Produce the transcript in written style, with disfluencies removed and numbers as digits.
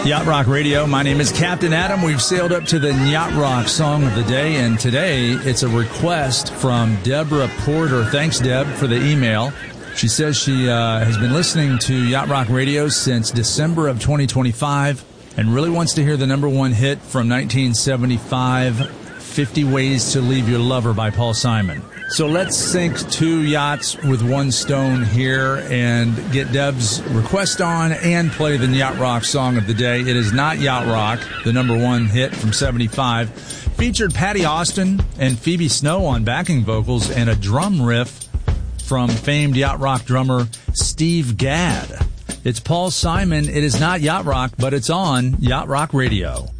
Yacht Rock Radio. My name is Captain Adam. We've sailed up to the Yacht Rock Song of the Day, and today it's a request from Deborah Porter. Thanks, Deb, for the email. She says she has been listening to Yacht Rock Radio since December of 2025 and really wants to hear the number one hit from 1975, 50 Ways to Leave Your Lover by Paul Simon. So let's sink two yachts with one stone here and get Deb's request on and play the Yacht Rock Song of the Day. It is not Yacht Rock, the number one hit from 75. Featured Patty Austin and Phoebe Snow on backing vocals and a drum riff from famed Yacht Rock drummer Steve Gadd. It's Paul Simon. It is not Yacht Rock, but it's on Yacht Rock Radio.